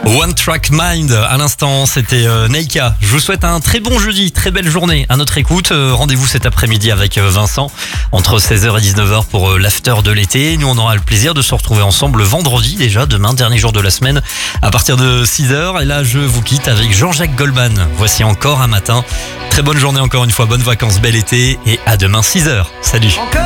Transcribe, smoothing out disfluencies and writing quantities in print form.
One Track Mind, à l'instant, c'était Neika. Je vous souhaite un très bon jeudi, très belle journée à notre écoute. Rendez-vous cet après-midi avec Vincent, entre 16h et 19h pour l'after de l'été. Nous, on aura le plaisir de se retrouver ensemble vendredi, déjà, demain, dernier jour de la semaine, à partir de 6h. Et là, je vous quitte avec Jean-Jacques Goldman. Voici encore un matin. Très bonne journée encore une fois, bonnes vacances, bel été, et à demain 6h. Salut.